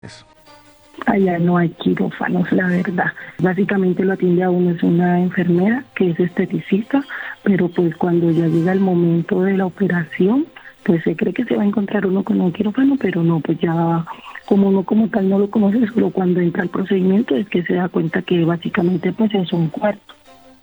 Allá no hay quirófanos, la verdad. Básicamente lo atiende a uno, es una enfermera que es esteticista, pero pues cuando ya llega el momento de la operación, pues se cree que se va a encontrar uno con un quirófano, pero no, pues ya como uno como tal no lo conoce, solo cuando entra el procedimiento es que se da cuenta que básicamente pues es un cuarto.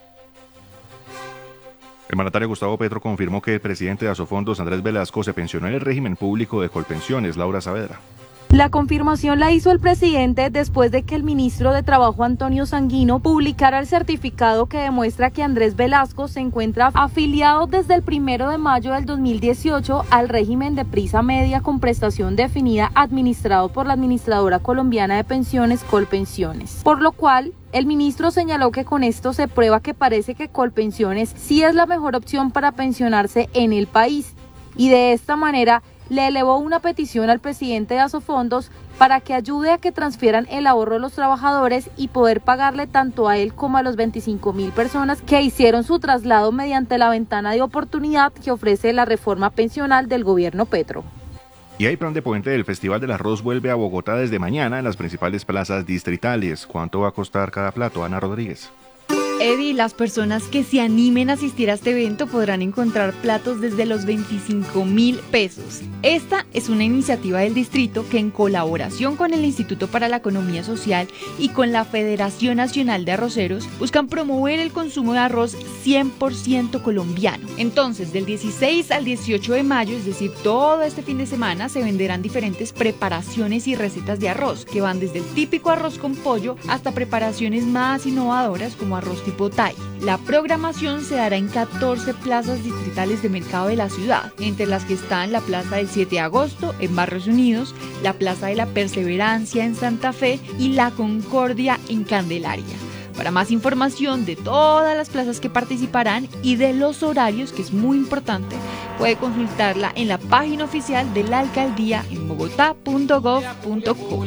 El mandatario Gustavo Petro confirmó que el presidente de Asofondos, Andrés Velasco, se pensionó en el régimen público de Colpensiones. Laura Saavedra. La confirmación la hizo el presidente después de que el ministro de Trabajo, Antonio Sanguino, publicara el certificado que demuestra que Andrés Velasco se encuentra afiliado desde el 1 de mayo del 2018 al régimen de prisa media con prestación definida administrado por la Administradora Colombiana de Pensiones, Colpensiones. Por lo cual, el ministro señaló que con esto se prueba que parece que Colpensiones sí es la mejor opción para pensionarse en el país. Y de esta manera, le elevó una petición al presidente de Asofondos para que ayude a que transfieran el ahorro de los trabajadores y poder pagarle tanto a él como a los 25.000 personas que hicieron su traslado mediante la ventana de oportunidad que ofrece la reforma pensional del gobierno Petro. Y hay plan de puente del Festival del Arroz vuelve a Bogotá desde mañana en las principales plazas distritales. ¿Cuánto va a costar cada plato? Ana Rodríguez. Eddie, las personas que se animen a asistir a este evento podrán encontrar platos desde los 25.000 pesos. Esta es una iniciativa del distrito que en colaboración con el Instituto para la Economía Social y con la Federación Nacional de Arroceros buscan promover el consumo de arroz 100% colombiano. Entonces, del 16 al 18 de mayo, es decir, todo este fin de semana, se venderán diferentes preparaciones y recetas de arroz, que van desde el típico arroz con pollo hasta preparaciones más innovadoras como arroz tipo Thai. La programación se dará en 14 plazas distritales de mercado de la ciudad, entre las que están la Plaza del 7 de agosto en Barrios Unidos, la Plaza de la Perseverancia en Santa Fe y la Concordia en Candelaria. Para más información de todas las plazas que participarán y de los horarios, que es muy importante, puede consultarla en la página oficial de la alcaldía en bogotá.gov.co.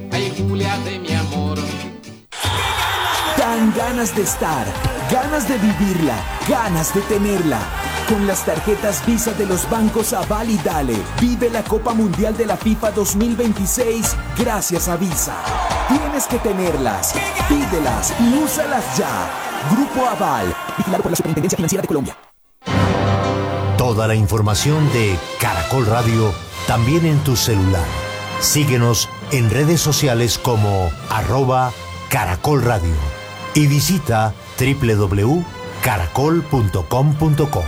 Dan ganas de estar, ganas de vivirla, ganas de tenerla. Con las tarjetas Visa de los bancos Aval y Dale, vive la Copa Mundial de la FIFA 2026 gracias a Visa. Tienes que tenerlas, pídelas y úsalas ya. Grupo Aval, vigilado por la Superintendencia Financiera de Colombia. Toda la información de Caracol Radio también en tu celular. Síguenos en redes sociales como @Caracol Radio. Y visita www.caracol.com.co.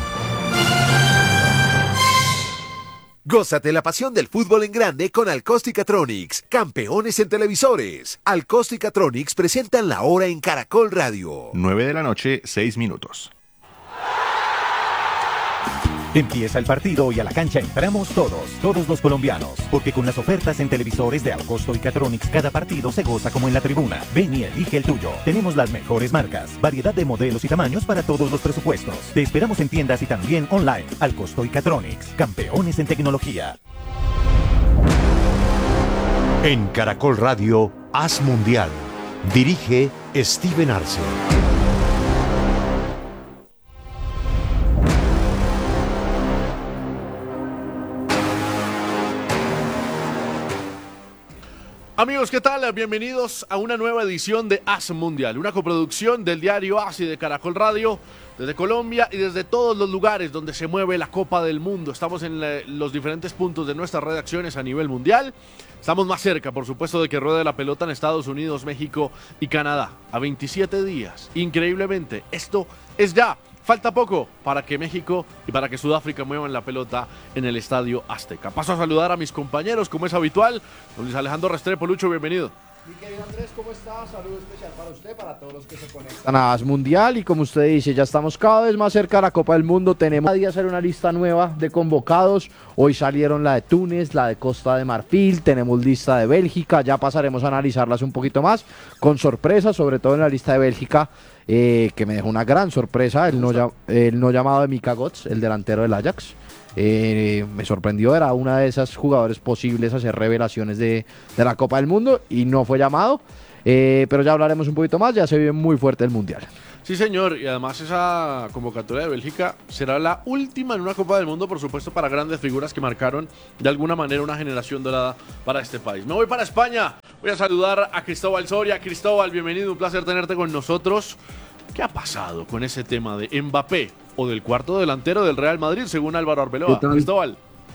Gózate la pasión del fútbol en grande con Alcóstica-Tronics, campeones en televisores. Alcóstica-Tronics presentan la hora en Caracol Radio. 9:06 p.m. Empieza el partido y a la cancha entramos todos los colombianos, porque con las ofertas en televisores de Alcosto y Catronics cada partido se goza como en la tribuna. Ven y elige el tuyo. Tenemos las mejores marcas, variedad de modelos y tamaños para todos los presupuestos. Te esperamos en tiendas y también online. Alcosto y Catronics, campeones en tecnología. En Caracol Radio, Haz Mundial. Dirige Steven Arce. Amigos, ¿qué tal? Bienvenidos a una nueva edición de Haz Mundial, una coproducción del diario Haz y de Caracol Radio, desde Colombia y desde todos los lugares donde se mueve la Copa del Mundo. Estamos en los diferentes puntos de nuestras redacciones a nivel mundial. Estamos más cerca, por supuesto, de que ruede la pelota en Estados Unidos, México y Canadá. A 27 días, increíblemente, esto es ya. Falta poco para que México y para que Sudáfrica muevan la pelota en el Estadio Azteca. Paso a saludar a mis compañeros, como es habitual. Don Luis Alejandro Restrepo, Lucho, bienvenido. Mi querido Andrés, ¿cómo está? Saludo especial para usted, para todos los que se conectan a Haz Mundial. Y como usted dice, ya estamos cada vez más cerca de la Copa del Mundo. Tenemos cada día hacer una lista nueva de convocados. Hoy salieron la de Túnez, la de Costa de Marfil, tenemos lista de Bélgica. Ya pasaremos a analizarlas un poquito más, con sorpresas, sobre todo en la lista de Bélgica. Que me dejó una gran sorpresa, el no llamado de Mika Götze, el delantero del Ajax. Me sorprendió, era una de esas jugadores posibles a hacer revelaciones de la Copa del Mundo y no fue llamado. pero ya hablaremos un poquito más, ya se vive muy fuerte el Mundial. Sí, señor, y además esa convocatoria de Bélgica será la última en una Copa del Mundo, por supuesto, para grandes figuras que marcaron de alguna manera una generación dorada para este país. Me voy para España, voy a saludar a Cristóbal Soria. Cristóbal, bienvenido, un placer tenerte con nosotros. ¿Qué ha pasado con ese tema de Mbappé o del cuarto delantero del Real Madrid, según Álvaro Arbeloa? Cristóbal.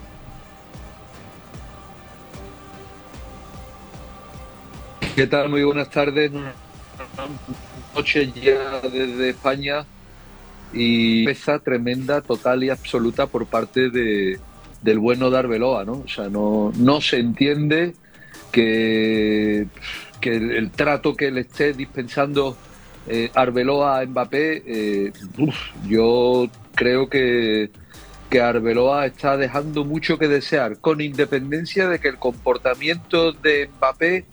¿Qué tal? Muy buenas tardes. Noche ya desde España y pesa tremenda, total y absoluta por parte del bueno de Arbeloa, ¿no? O sea, no se entiende que el trato que le esté dispensando Arbeloa a Mbappé, yo creo que Arbeloa está dejando mucho que desear, con independencia de que el comportamiento de Mbappé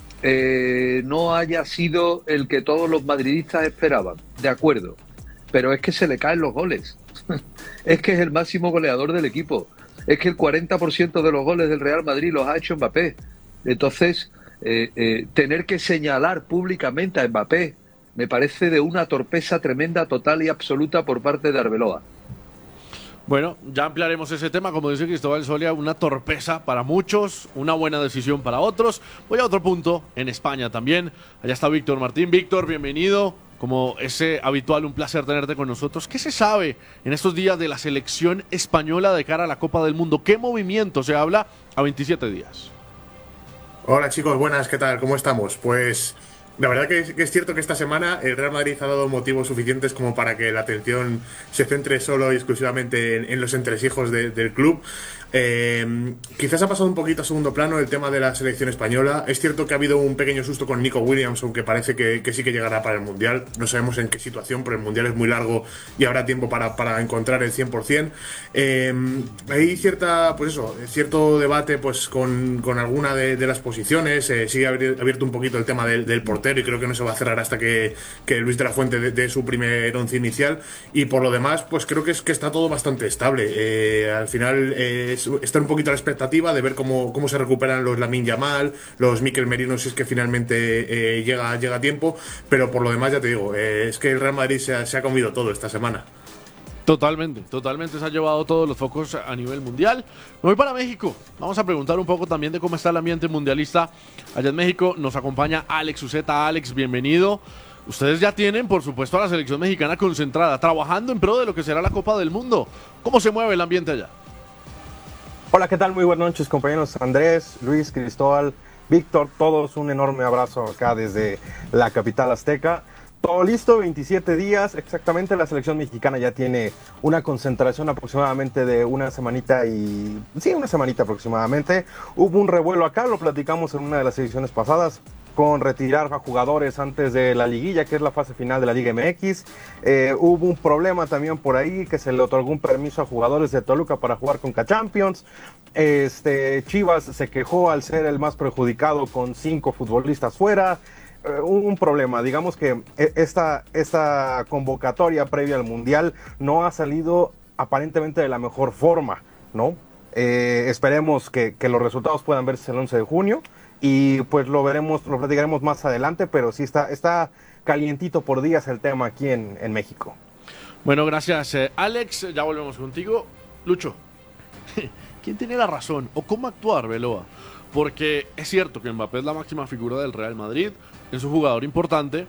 no haya sido el que todos los madridistas esperaban, de acuerdo, pero es que se le caen los goles. Es que es el máximo goleador del equipo, es que el 40% de los goles del Real Madrid los ha hecho Mbappé. Entonces, tener que señalar públicamente a Mbappé me parece de una torpeza tremenda, total y absoluta por parte de Arbeloa. Bueno, ya ampliaremos ese tema, como dice Cristóbal Soria, una torpeza para muchos, una buena decisión para otros. Voy a otro punto, en España también. Allá está Víctor Martín. Víctor, bienvenido. Como es habitual, un placer tenerte con nosotros. ¿Qué se sabe en estos días de la selección española de cara a la Copa del Mundo? ¿Qué movimiento se habla a 27 días? Hola chicos, buenas, ¿qué tal? ¿Cómo estamos? Pues la verdad que es cierto que esta semana el Real Madrid ha dado motivos suficientes como para que la atención se centre solo y exclusivamente en los entresijos del club. Quizás ha pasado un poquito a segundo plano el tema de la selección española. Es cierto que ha habido un pequeño susto con Nico Williams, aunque parece que sí que llegará para el Mundial. No sabemos en qué situación, pero el Mundial es muy largo y habrá tiempo para encontrar el 100%. Hay cierto debate pues con alguna de las posiciones. Sigue abierto un poquito el tema del portero y creo que no se va a cerrar hasta que Luis de la Fuente dé su primer once inicial. Y por lo demás, pues creo que está todo bastante estable. Al final estar un poquito a la expectativa de ver cómo se recuperan los Lamine Yamal, los Mikel Merino, si es que finalmente llega a tiempo, pero por lo demás ya te digo, es que el Real Madrid se ha comido todo esta semana. Totalmente se ha llevado todos los focos a nivel mundial. Me voy para México, vamos a preguntar un poco también de cómo está el ambiente mundialista allá en México. Nos acompaña Alex Uceta. Alex, bienvenido. Ustedes ya tienen, por supuesto, a la selección mexicana concentrada, trabajando en pro de lo que será la Copa del Mundo. ¿Cómo se mueve el ambiente allá? Hola, ¿qué tal? Muy buenas noches, compañeros Andrés, Luis, Cristóbal, Víctor, todos un enorme abrazo acá desde la capital azteca. Todo listo, 27 días, exactamente. La selección mexicana ya tiene una concentración aproximadamente de una semanita aproximadamente. Hubo un revuelo acá, lo platicamos en una de las ediciones pasadas, con retirar a jugadores antes de la liguilla, que es la fase final de la Liga MX. Hubo un problema también por ahí, que se le otorgó un permiso a jugadores de Toluca para jugar con Champions. Chivas se quejó al ser el más perjudicado con 5 futbolistas fuera. Un problema, digamos que esta convocatoria previa al Mundial no ha salido aparentemente de la mejor forma, ¿no? Esperemos que los resultados puedan verse el 11 de junio y pues lo platicaremos más adelante, pero sí está calientito por días el tema aquí en México. Bueno, gracias Alex, ya volvemos contigo. Lucho, ¿quién tiene la razón o cómo actuar, Arbeloa? Porque es cierto que Mbappé es la máxima figura del Real Madrid, es un jugador importante,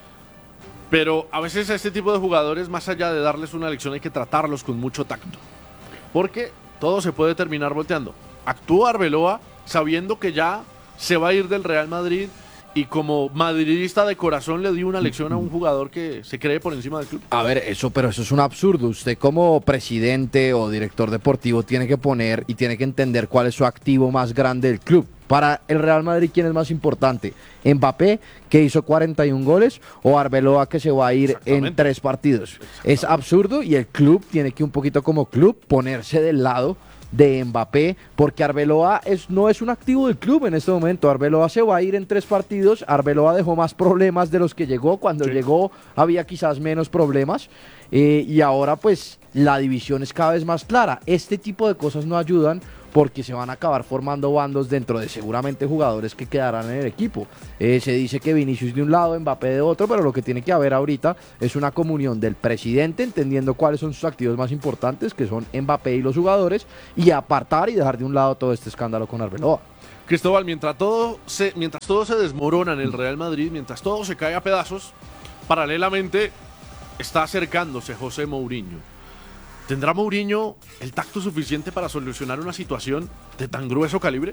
pero a veces a este tipo de jugadores, más allá de darles una lección, hay que tratarlos con mucho tacto, porque todo se puede terminar volteando. Actúa Arbeloa sabiendo que ya se va a ir del Real Madrid y como madridista de corazón le dio una lección a un jugador que se cree por encima del club. A ver, eso es un absurdo. Usted como presidente o director deportivo tiene que poner y tiene que entender cuál es su activo más grande del club. Para el Real Madrid, ¿quién es más importante? ¿Mbappé, que hizo 41 goles, o Arbeloa, que se va a ir en 3 partidos? Es absurdo y el club tiene que un poquito como club ponerse del lado de Mbappé, porque Arbeloa no es un activo del club en este momento. Arbeloa se va a ir en 3 partidos. Arbeloa dejó más problemas de los que llegó. Cuando llegó había quizás menos problemas, y ahora pues la división es cada vez más clara. Este tipo de cosas no ayudan porque se van a acabar formando bandos dentro de seguramente jugadores que quedarán en el equipo. Se dice que Vinicius de un lado, Mbappé de otro, pero lo que tiene que haber ahorita es una comunión del presidente, entendiendo cuáles son sus activos más importantes, que son Mbappé y los jugadores, y apartar y dejar de un lado todo este escándalo con Arbeloa. Cristóbal, mientras todo se desmorona en el Real Madrid, mientras todo se cae a pedazos, paralelamente está acercándose José Mourinho. ¿Tendrá Mourinho el tacto suficiente para solucionar una situación de tan grueso calibre?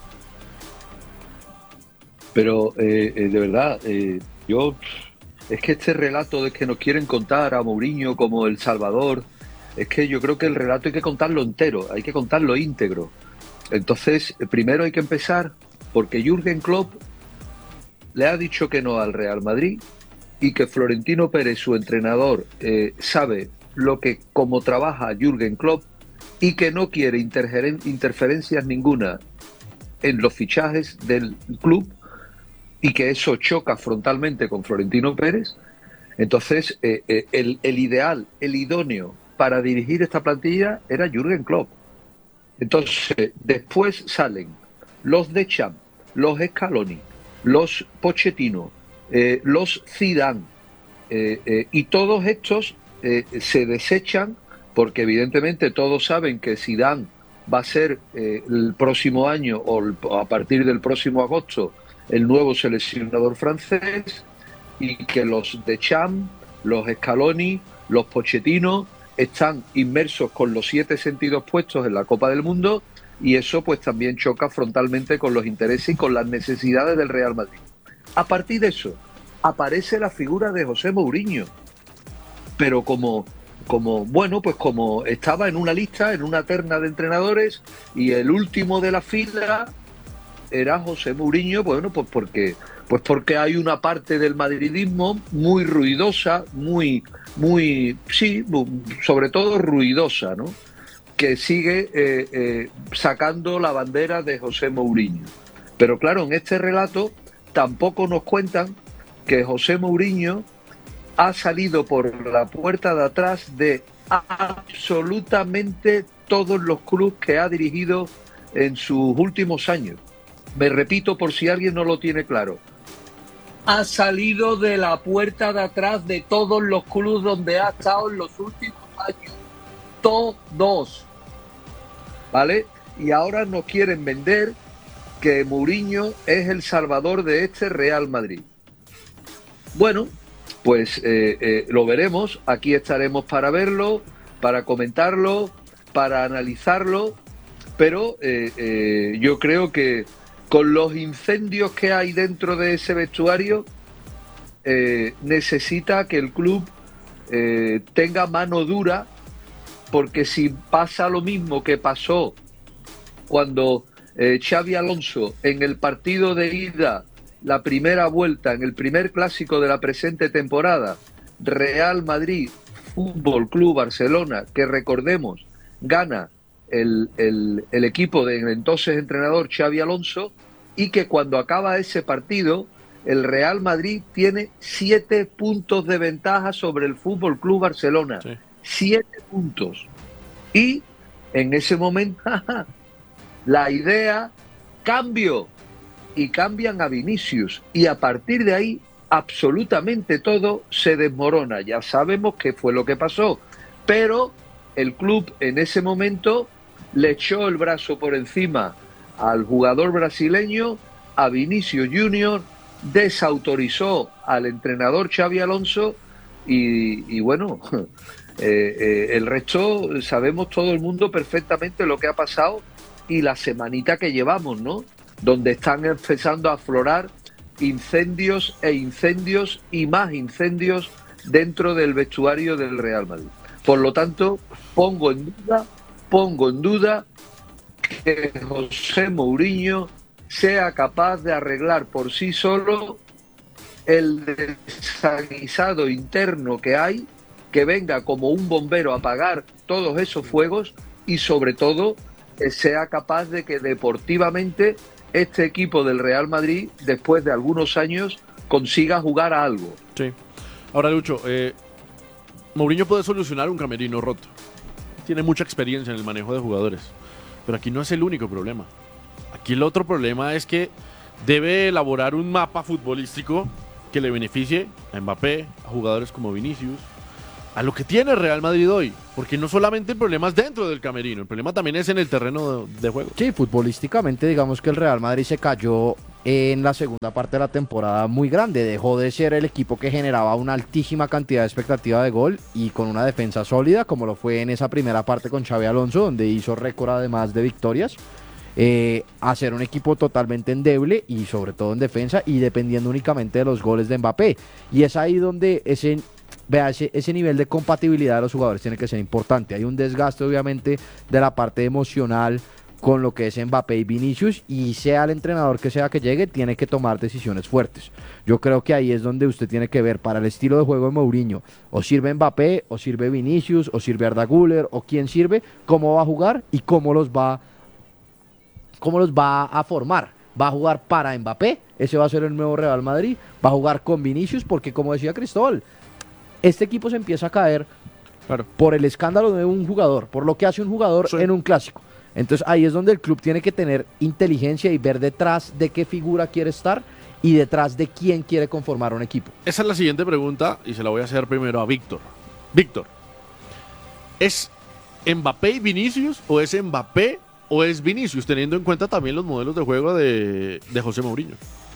Pero de verdad, yo es que este relato de que nos quieren contar a Mourinho como el Salvador, es que yo creo que el relato hay que contarlo entero, hay que contarlo íntegro. Entonces, primero hay que empezar porque Jürgen Klopp le ha dicho que no al Real Madrid y que Florentino Pérez, su entrenador, sabe cómo trabaja Jürgen Klopp y que no quiere interferencias ninguna en los fichajes del club y que eso choca frontalmente con Florentino Pérez. Entonces, el ideal, el idóneo para dirigir esta plantilla era Jürgen Klopp. Entonces, después salen los Deschamps, los Scaloni, los Pochettino, los Zidane, y todos estos se desechan porque evidentemente todos saben que Zidane va a ser el próximo año o a partir del próximo agosto el nuevo seleccionador francés y que los Deschamps, los Scaloni, los Pochettino están inmersos con los 7 sentidos puestos en la Copa del Mundo y eso pues también choca frontalmente con los intereses y con las necesidades del Real Madrid. A partir de eso aparece la figura de José Mourinho, pero como estaba en una lista, en una terna de entrenadores y el último de la fila era José Mourinho, bueno, pues porque hay una parte del madridismo muy ruidosa, sobre todo ruidosa, ¿no? Que sigue sacando la bandera de José Mourinho. Pero claro, en este relato tampoco nos cuentan que José Mourinho ha salido por la puerta de atrás de absolutamente todos los clubes que ha dirigido en sus últimos años. Me repito por si alguien no lo tiene claro. Ha salido de la puerta de atrás de todos los clubes donde ha estado en los últimos años. Todos. ¿Vale? Y ahora nos quieren vender que Mourinho es el salvador de este Real Madrid. Bueno, pues lo veremos. Aquí estaremos para verlo, para comentarlo, para analizarlo. Pero yo creo que con los incendios que hay dentro de ese vestuario, necesita que el club tenga mano dura, porque si pasa lo mismo que pasó cuando Xabi Alonso en el partido de ida, la primera vuelta, en el primer clásico de la presente temporada, Real Madrid, Fútbol Club Barcelona, que recordemos, gana el equipo del entonces entrenador Xabi Alonso, y que cuando acaba ese partido el Real Madrid tiene 7 puntos de ventaja sobre el Fútbol Club Barcelona. Sí. 7 puntos. Y en ese momento la idea cambio y cambian a Vinicius y a partir de ahí absolutamente todo se desmorona. Ya sabemos qué fue lo que pasó, pero el club en ese momento le echó el brazo por encima al jugador brasileño, a Vinicius Junior, desautorizó al entrenador Xabi Alonso y bueno, el resto sabemos todo el mundo perfectamente lo que ha pasado y la semanita que llevamos, ¿no? Donde están empezando a aflorar incendios e incendios y más incendios dentro del vestuario del Real Madrid. Por lo tanto, pongo en duda que José Mourinho sea capaz de arreglar por sí solo el desaguisado interno que hay, que venga como un bombero a apagar todos esos fuegos y sobre todo sea capaz de que deportivamente este equipo del Real Madrid, después de algunos años, consiga jugar a algo. Sí. Ahora, Lucho, Mourinho puede solucionar un camerino roto. Tiene mucha experiencia en el manejo de jugadores. pero aquí no es el único problema. Aquí el otro problema es que debe elaborar un mapa futbolístico que le beneficie a Mbappé, a jugadores como Vinicius, a lo que tiene Real Madrid hoy, porque no solamente el problema es dentro del camerino, el problema también es en el terreno de juego. Sí, futbolísticamente digamos que el Real Madrid se cayó en la segunda parte de la temporada muy grande, dejó de ser el equipo que generaba una altísima cantidad de expectativa de gol y con una defensa sólida, como lo fue en esa primera parte con Xabi Alonso, donde hizo récord además de victorias, a ser un equipo totalmente endeble y sobre todo en defensa y dependiendo únicamente de los goles de Mbappé. Y es ahí donde ese nivel de compatibilidad de los jugadores tiene que ser importante. Hay un desgaste obviamente de la parte emocional con lo que es Mbappé y Vinicius, y sea el entrenador que sea que llegue, tiene que tomar decisiones fuertes. Yo creo que ahí es donde usted tiene que ver para el estilo de juego de Mourinho, o sirve Mbappé, o sirve Vinicius, o sirve Arda Güler, o quién sirve, cómo va a jugar y cómo los va a formar. Va a jugar para Mbappé, ese va a ser el nuevo Real Madrid, va a jugar con Vinicius, porque como decía Cristóbal, este equipo se empieza a caer por el escándalo de un jugador, por lo que hace un jugador en un clásico. Entonces ahí es donde el club tiene que tener inteligencia y ver detrás de qué figura quiere estar y detrás de quién quiere conformar un equipo. Esa es la siguiente pregunta y se la voy a hacer primero a Víctor. Víctor, ¿es Mbappé y Vinicius o es Mbappé o es Vinicius, teniendo en cuenta también los modelos de juego de José Mourinho?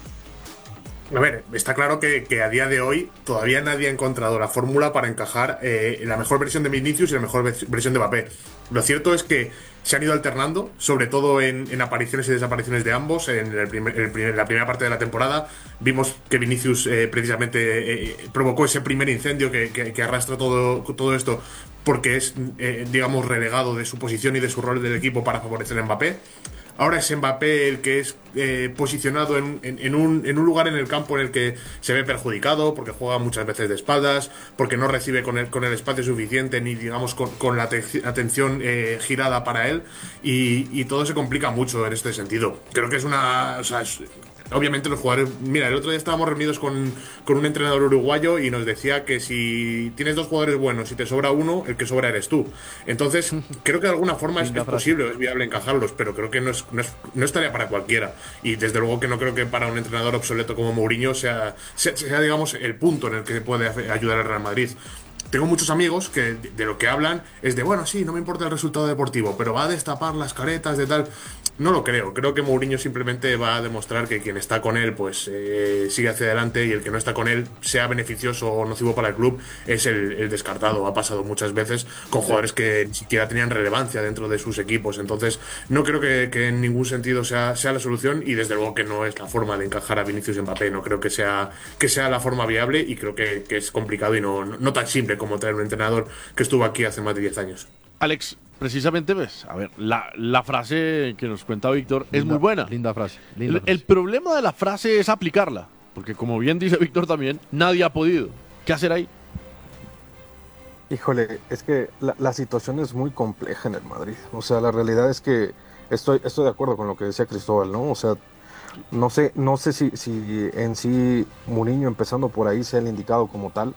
A ver, está claro que a día de hoy todavía nadie ha encontrado la fórmula para encajar la mejor versión de Vinicius y la mejor versión de Mbappé. Lo cierto es que se han ido alternando, sobre todo en apariciones y desapariciones de ambos. En la primera parte de la temporada vimos que Vinicius precisamente provocó ese primer incendio que arrastra todo esto, porque es, digamos, relegado de su posición y de su rol del equipo para favorecer a Mbappé. Ahora es Mbappé el que es posicionado en un lugar en el campo en el que se ve perjudicado, porque juega muchas veces de espaldas, porque no recibe con el espacio suficiente ni, digamos, con la atención girada para él, y todo se complica mucho en este sentido. Creo que es una... O sea, obviamente los jugadores... Mira, el otro día estábamos reunidos con un entrenador uruguayo y nos decía que si tienes dos jugadores buenos y te sobra uno, el que sobra eres tú. Entonces, creo que de alguna forma es posible, es viable encajarlos, pero creo que no es tarea para cualquiera. Y desde luego que no creo que para un entrenador obsoleto como Mourinho sea digamos, el punto en el que puede ayudar al Real Madrid. Tengo muchos amigos que de lo que hablan es de, bueno, sí, no me importa el resultado deportivo, pero va a destapar las caretas de tal. No lo creo. Creo que Mourinho simplemente va a demostrar que quien está con él pues sigue hacia adelante, y el que no está con él, sea beneficioso o nocivo para el club, es el descartado. Ha pasado muchas veces con jugadores que ni siquiera tenían relevancia dentro de sus equipos. Entonces no creo que en ningún sentido sea la solución, y desde luego que no es la forma de encajar a Vinicius y Mbappé. No creo que sea la forma viable, y creo que es complicado y no tan simple como traer un entrenador que estuvo aquí hace más de 10 años. Alex, precisamente, ves, a ver, la frase que nos cuenta Víctor es muy buena. Linda frase. El problema de la frase es aplicarla, porque como bien dice Víctor también, nadie ha podido. ¿Qué hacer ahí? Híjole, es que la situación es muy compleja en el Madrid. O sea, la realidad es que estoy de acuerdo con lo que decía Cristóbal, ¿no? O sea, no sé si en sí Mourinho, empezando por ahí, sea el indicado como tal.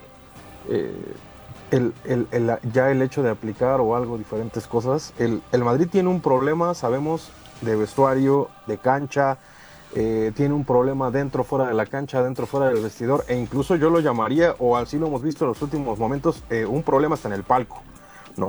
Ya el hecho de aplicar o algo, diferentes cosas. El Madrid tiene un problema, sabemos, de vestuario, de cancha, tiene un problema dentro, fuera de la cancha, dentro, fuera del vestidor, e incluso yo lo llamaría, o así lo hemos visto en los últimos momentos, un problema hasta en el palco, ¿no?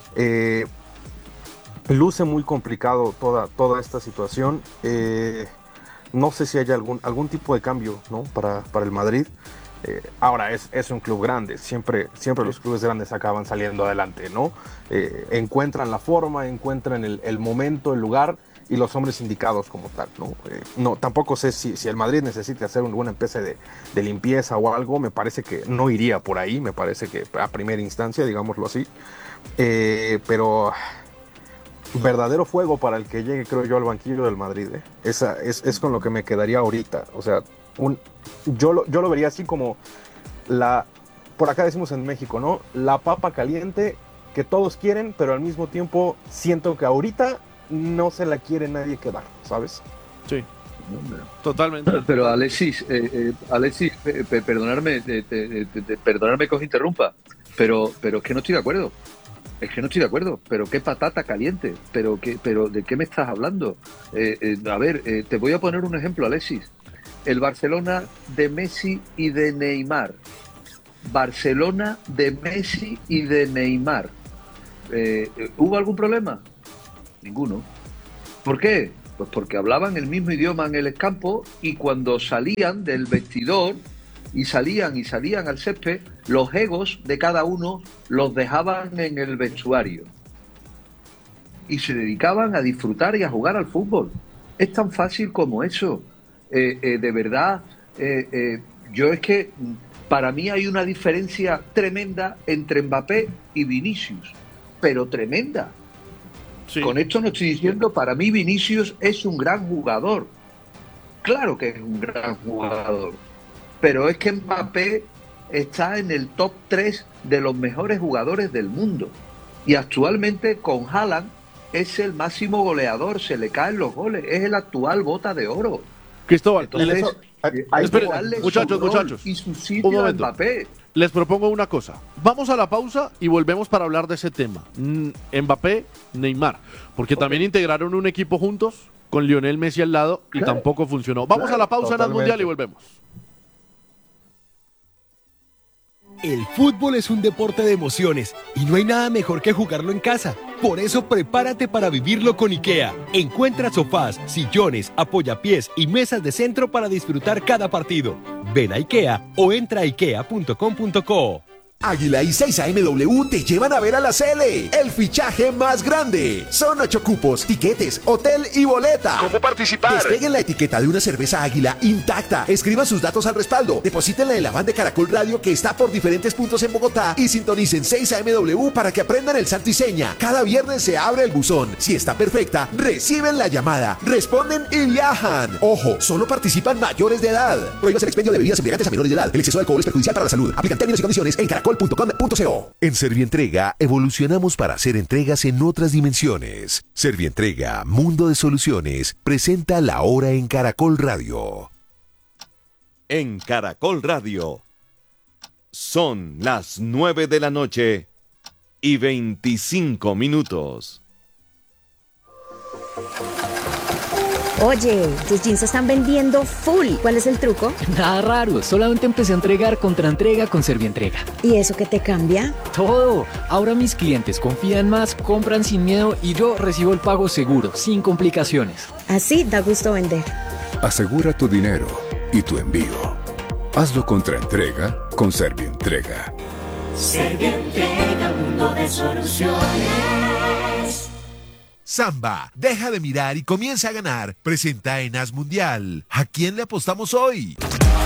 Luce muy complicado toda esta situación. No sé si hay algún tipo de cambio, ¿no? para el Madrid. Ahora es un club grande, siempre los clubes grandes acaban saliendo adelante, ¿no? Encuentran la forma, encuentran el momento, el lugar y los hombres indicados como tal, ¿no? No, tampoco sé si el Madrid necesita hacer alguna especie de limpieza o algo. Me parece que no iría por ahí, me parece que a primera instancia, digámoslo así, pero verdadero fuego para el que llegue, creo yo, al banquillo del Madrid, ¿eh? Es con lo que me quedaría ahorita. O sea, yo lo vería así como por acá decimos en México, ¿no? La papa caliente que todos quieren, pero al mismo tiempo siento que ahorita no se la quiere nadie quedar, ¿sabes? Sí, totalmente. Pero Alexis, perdonarme que os interrumpa, pero que no estoy de acuerdo. Es que no estoy de acuerdo, pero qué patata caliente, pero ¿de qué me estás hablando? A ver, te voy a poner un ejemplo, Alexis. El Barcelona de Messi y de Neymar. Barcelona de Messi y de Neymar. ¿Hubo algún problema? Ninguno. ¿Por qué? Pues porque hablaban el mismo idioma en el campo y cuando salían del vestidor y salían al césped, los egos de cada uno los dejaban en el vestuario y se dedicaban a disfrutar y a jugar al fútbol. Es tan fácil como eso. De verdad, yo es que para mí hay una diferencia tremenda entre Mbappé y Vinicius, pero tremenda. Sí. Con esto no estoy diciendo, para mí Vinicius es un gran jugador. Claro que es un gran jugador. Pero es que Mbappé está en el top 3 de los mejores jugadores del mundo. Y actualmente con Haaland es el máximo goleador, se le caen los goles, es el actual Bota de Oro. Cristóbal, entonces, muchachos, y su sitio a Mbappé. Les propongo una cosa. Vamos a la pausa y volvemos para hablar de ese tema. Mbappé, Neymar. Porque también integraron un equipo juntos con Lionel Messi al lado y tampoco funcionó. Vamos a la pausa en el Mundial y volvemos. El fútbol es un deporte de emociones y no hay nada mejor que jugarlo en casa. Por eso prepárate para vivirlo con IKEA. Encuentra sofás, sillones, apoyapiés y mesas de centro para disfrutar cada partido. Ven a IKEA o entra a ikea.com.co. Águila y 6AMW te llevan a ver a la Sele, el fichaje más grande. Son 8 cupos, tiquetes, hotel y boleta. ¿Cómo participar? Despeguen la etiqueta de una cerveza Águila intacta. Escriban sus datos al respaldo. Deposítenla en la van de Caracol Radio que está por diferentes puntos en Bogotá y sintonicen 6AMW para que aprendan el santo y seña. Cada viernes se abre el buzón. Si está perfecta, reciben la llamada, responden y viajan. Ojo, solo participan mayores de edad. Prohíbas el expendio de bebidas embriagantes a menores de edad. El exceso de alcohol es perjudicial para la salud. Aplican términos y condiciones en caracol.com.co. En Servientrega evolucionamos para hacer entregas en otras dimensiones. Servientrega, Mundo de Soluciones, presenta La Hora en Caracol Radio. En Caracol Radio son las 9 de la noche y 25 minutos. Oye, tus jeans se están vendiendo full. ¿Cuál es el truco? Nada raro, solamente empecé a entregar contra entrega con Servientrega. ¿Y eso qué te cambia? Todo. Ahora mis clientes confían más, compran sin miedo y yo recibo el pago seguro, sin complicaciones. Así da gusto vender. Asegura tu dinero y tu envío. Hazlo contra entrega con Servientrega. Servientrega, mundo de soluciones. Samba, deja de mirar y comienza a ganar. Presenta en As Mundial. ¿A quién le apostamos hoy?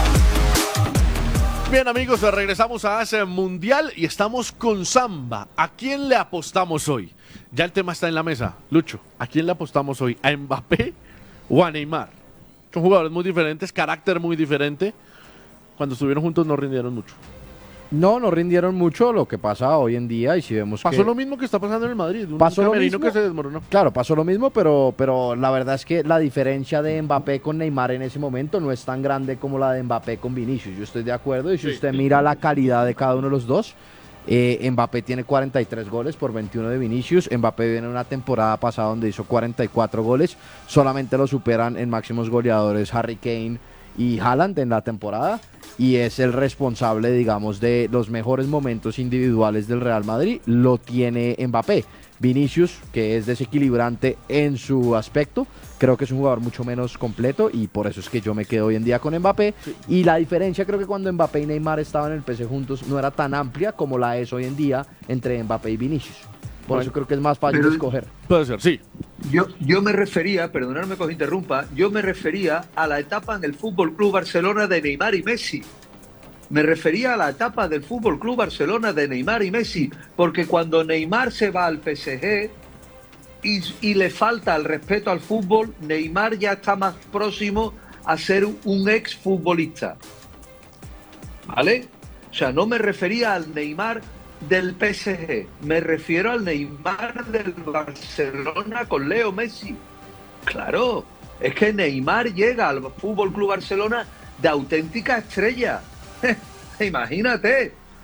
Bien, amigos, regresamos a As Mundial y estamos con Samba. ¿A quién le apostamos hoy? Ya el tema está en la mesa. Lucho, ¿a quién le apostamos hoy? ¿A Mbappé o a Neymar? Son jugadores muy diferentes, carácter muy diferente. Cuando estuvieron juntos no rindieron mucho. No rindieron mucho. Lo que pasa hoy en día, y si vemos pasó lo mismo que está pasando en el Madrid, pasó lo mismo que se desmoronó. Claro, pasó lo mismo, pero la verdad es que la diferencia de Mbappé con Neymar en ese momento no es tan grande como la de Mbappé con Vinicius. Yo estoy de acuerdo, y si usted mira la calidad de cada uno de los dos, Mbappé tiene 43 goles por 21 de Vinicius. Mbappé viene una temporada pasada donde hizo 44 goles, solamente lo superan en máximos goleadores Harry Kane y Haaland en la temporada, y es el responsable, digamos, de los mejores momentos individuales del Real Madrid, lo tiene Mbappé. Vinicius, que es desequilibrante en su aspecto, creo que es un jugador mucho menos completo, y por eso es que yo me quedo hoy en día con Mbappé. Sí. Y la diferencia, creo que cuando Mbappé y Neymar estaban en el PSG juntos no era tan amplia como la es hoy en día entre Mbappé y Vinicius. Por eso creo que es más fácil escoger. Puede ser, sí. Yo me refería, perdonadme que os interrumpa, yo me refería a la etapa en el Fútbol Club Barcelona de Neymar y Messi. Me refería a la etapa del Fútbol Club Barcelona de Neymar y Messi, porque cuando Neymar se va al PSG y le falta el respeto al fútbol, Neymar ya está más próximo a ser un ex futbolista. ¿Vale? O sea, no me refería al Neymar del PSG, me refiero al Neymar del Barcelona con Leo Messi. Claro, es que Neymar llega al Fútbol Club Barcelona de auténtica estrella. Imagínate,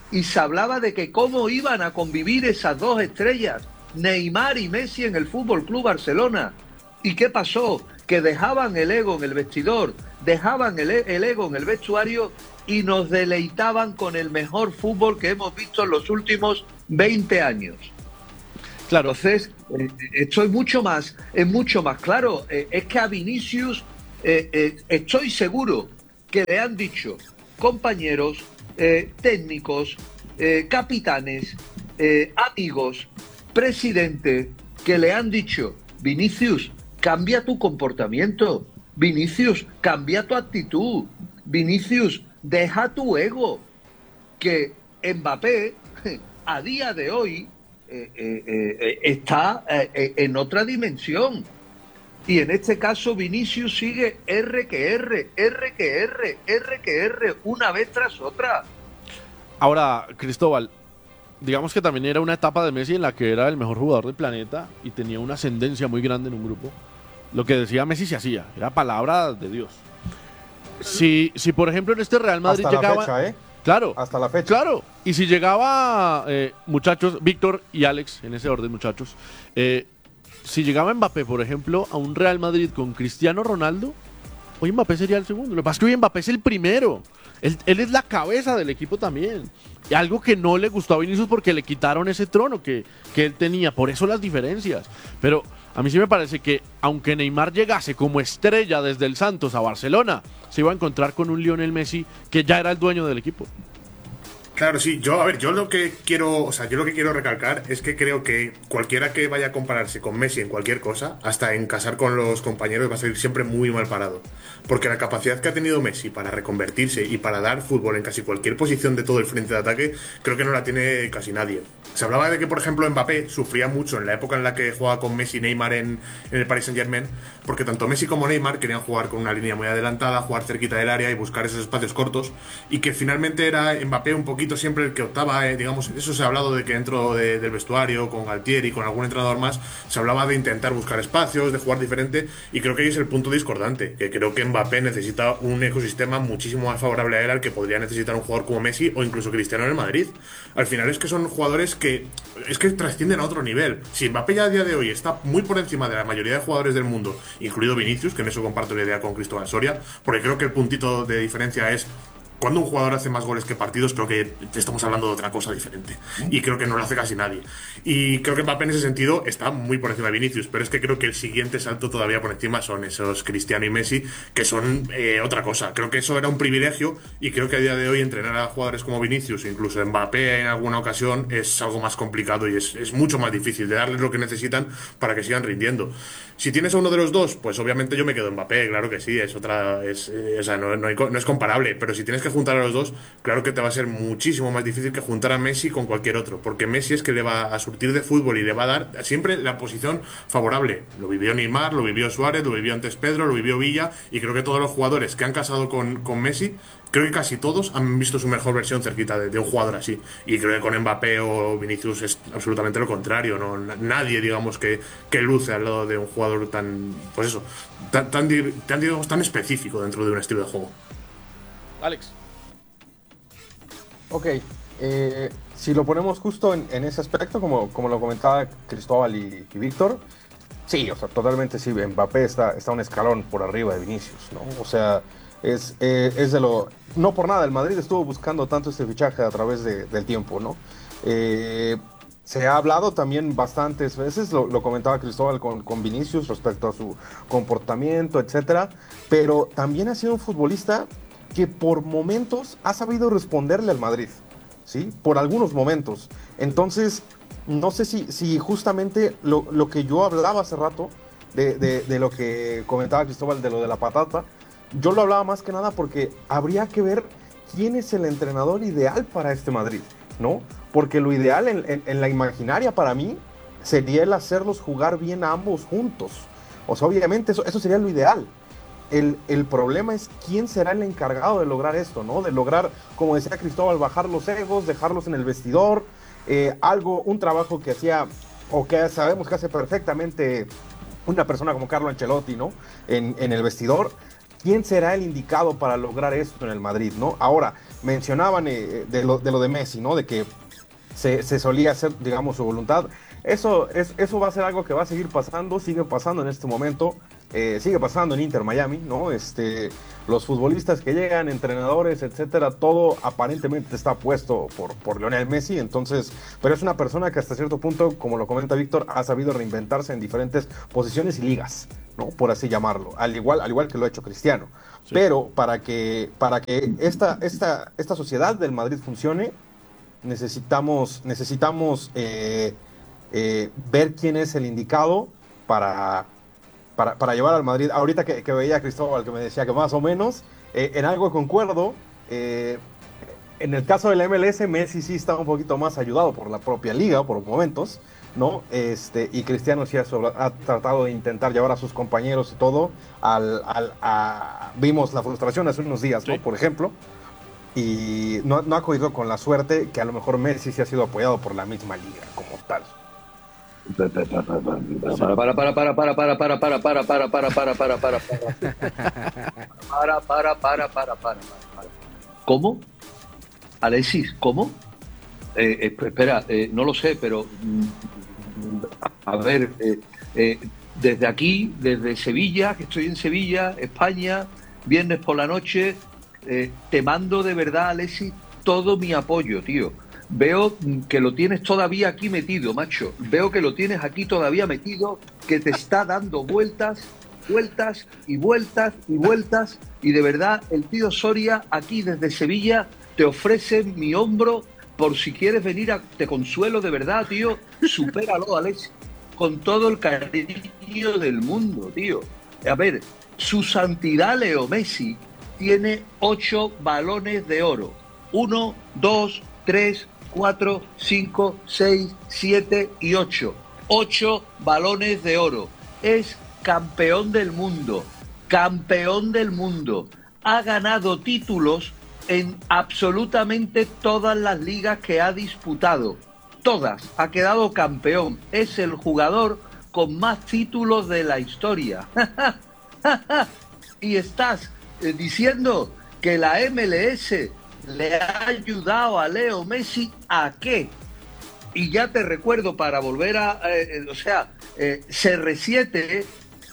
y se hablaba de que cómo iban a convivir esas dos estrellas, Neymar y Messi, en el Fútbol Club Barcelona. ¿Y qué pasó? Que dejaban el ego en el vestidor, dejaban el ego en el vestuario y nos deleitaban con el mejor fútbol que hemos visto en los últimos 20 años. Claro. Entonces, esto es mucho más claro. Es que a Vinicius estoy seguro que le han dicho compañeros, técnicos, capitanes, amigos, presidente, que le han dicho: Vinicius, cambia tu comportamiento. Vinicius, cambia tu actitud. Vinicius, deja tu ego. Que Mbappé, a día de hoy, está en otra dimensión. Y en este caso Vinicius sigue R que R, una vez tras otra. Ahora, Cristóbal, digamos que también era una etapa de Messi en la que era el mejor jugador del planeta y tenía una ascendencia muy grande en un grupo. Lo que decía Messi se hacía, era palabra de Dios. Si por ejemplo en este Real Madrid hasta llegaba... la fecha, Claro. Hasta la fecha. Claro. Y si llegaba, muchachos, Víctor y Alex, en ese orden, muchachos, si llegaba Mbappé, por ejemplo, a un Real Madrid con Cristiano Ronaldo, hoy Mbappé sería el segundo. Lo que pasa es que hoy Mbappé es el primero. Él es la cabeza del equipo también. Y algo que no le gustó a Vinicius porque le quitaron ese trono que él tenía. Por eso las diferencias. Pero a mí sí me parece que, aunque Neymar llegase como estrella desde el Santos a Barcelona, se iba a encontrar con un Lionel Messi que ya era el dueño del equipo. Claro, sí. Yo lo que quiero recalcar es que creo que cualquiera que vaya a compararse con Messi en cualquier cosa, hasta en casar con los compañeros, va a salir siempre muy mal parado. Porque la capacidad que ha tenido Messi para reconvertirse y para dar fútbol en casi cualquier posición de todo el frente de ataque, creo que no la tiene casi nadie. Se hablaba de que, por ejemplo, Mbappé sufría mucho en la época en la que jugaba con Messi y Neymar en el Paris Saint-Germain, porque tanto Messi como Neymar querían jugar con una línea muy adelantada, jugar cerquita del área y buscar esos espacios cortos, y que finalmente era Mbappé un poquito siempre el que optaba, digamos, eso se ha hablado de que dentro del vestuario, con Galtieri, con algún entrenador más, se hablaba de intentar buscar espacios, de jugar diferente, y creo que ahí es el punto discordante, que creo que Mbappé necesita un ecosistema muchísimo más favorable a él al que podría necesitar un jugador como Messi o incluso Cristiano en el Madrid. Al final es que son jugadores que trascienden a otro nivel. Si Mbappé ya a día de hoy está muy por encima de la mayoría de jugadores del mundo, incluido Vinicius, que en eso comparto la idea con Cristóbal Soria, porque creo que el puntito de diferencia es cuando un jugador hace más goles que partidos, creo que estamos hablando de otra cosa diferente. Y creo que no lo hace casi nadie. Y creo que Mbappé en ese sentido está muy por encima de Vinicius, pero es que creo que el siguiente salto todavía por encima son esos Cristiano y Messi, que son otra cosa. Creo que eso era un privilegio y creo que a día de hoy entrenar a jugadores como Vinicius, incluso Mbappé en alguna ocasión, es algo más complicado y es mucho más difícil de darles lo que necesitan para que sigan rindiendo. Si tienes a uno de los dos, pues obviamente yo me quedo Mbappé, claro que sí, no es comparable, pero si tienes que juntar a los dos, claro que te va a ser muchísimo más difícil que juntar a Messi con cualquier otro, porque Messi es que le va a surtir de fútbol y le va a dar siempre la posición favorable. Lo vivió Neymar, lo vivió Suárez, lo vivió antes Pedro, lo vivió Villa, y creo que todos los jugadores que han casado con Messi, creo que casi todos han visto su mejor versión cerquita de un jugador así. Y creo que con Mbappé o Vinicius es absolutamente lo contrario, ¿no? Nadie, digamos, que luce al lado de un jugador tan, pues eso, tan específico dentro de un estilo de juego. Alex. Ok, si lo ponemos justo en ese aspecto, como lo comentaba Cristóbal y Víctor, sí, o sea, totalmente sí, Mbappé está un escalón por arriba de Vinicius, ¿no? O sea, es de lo... No por nada, el Madrid estuvo buscando tanto este fichaje a través del tiempo, ¿no? Se ha hablado también bastantes veces, lo comentaba Cristóbal con Vinicius respecto a su comportamiento, etcétera, pero también ha sido un futbolista que por momentos ha sabido responderle al Madrid, ¿sí? Por algunos momentos. Entonces, no sé si justamente lo que yo hablaba hace rato, de lo que comentaba Cristóbal, de lo de la patata, yo lo hablaba más que nada porque habría que ver quién es el entrenador ideal para este Madrid, ¿no? Porque lo ideal en la imaginaria para mí sería el hacerlos jugar bien a ambos juntos. O sea, obviamente eso sería lo ideal. El problema es quién será el encargado de lograr esto, ¿no? De lograr, como decía Cristóbal, bajar los egos, dejarlos en el vestidor, un trabajo que hacía, o que sabemos que hace perfectamente una persona como Carlo Ancelotti, ¿no? En el vestidor. ¿quién será el indicado para lograr esto en el Madrid, ¿no? Ahora, mencionaban de lo de Messi, ¿no? De que se solía hacer, digamos, su voluntad. Eso va a ser algo que va a seguir pasando, sigue pasando en este momento, sigue pasando en Inter Miami, ¿no? Los futbolistas que llegan, entrenadores, etcétera, todo aparentemente está puesto por Lionel Messi, entonces, pero es una persona que hasta cierto punto, como lo comenta Víctor, ha sabido reinventarse en diferentes posiciones y ligas, ¿no? Por así llamarlo, al igual que lo ha hecho Cristiano. Sí. Pero para que esta sociedad del Madrid funcione, necesitamos ver quién es el indicado para llevar al Madrid. Ahorita que veía a Cristóbal que me decía que más o menos, en algo concuerdo, en el caso de la MLS, Messi sí está un poquito más ayudado por la propia liga, por momentos, ¿no? Y Cristiano sí ha tratado de intentar llevar a sus compañeros y todo, vimos la frustración hace unos días, ¿no? Sí. Por ejemplo, y no ha cogido con la suerte que a lo mejor Messi sí ha sido apoyado por la misma liga como tal. ¿Cómo? Alexis, ¿cómo? Espera, no lo sé, pero a ver, desde aquí, desde Sevilla, que estoy en Sevilla, España, viernes por la noche, te mando de verdad, Alexis, todo mi apoyo, tío. Veo que lo tienes todavía aquí metido, macho. Veo que lo tienes aquí todavía metido, que te está dando vueltas y vueltas y vueltas. Y de verdad, el tío Soria, aquí desde Sevilla, te ofrece mi hombro por si quieres venir te consuelo de verdad, tío. Supéralo, Alex, con todo el cariño del mundo, tío. A ver, su santidad Leo Messi tiene 8 balones de oro. 1, 2, 3, 4, 5, 6, 7 y 8. 8 balones de oro. Es campeón del mundo. Campeón del mundo. Ha ganado títulos en absolutamente todas las ligas que ha disputado. Todas. Ha quedado campeón. Es el jugador con más títulos de la historia. Y estás diciendo que la MLS le ha ayudado a Leo Messi ¿a qué? Y ya te recuerdo para volver a... CR7,